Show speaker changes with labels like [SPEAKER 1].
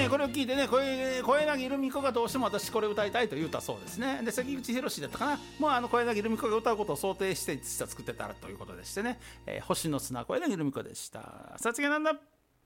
[SPEAKER 1] ね、これを聞いてね、小柳ルミ子がどうしても私これ歌いたいと言うたそうですね。で、関口宏だったかな、もう小柳ルミ子が歌うことを想定して作ってたということでしてね、星の砂小柳ルミ子でした。さつきなんだ。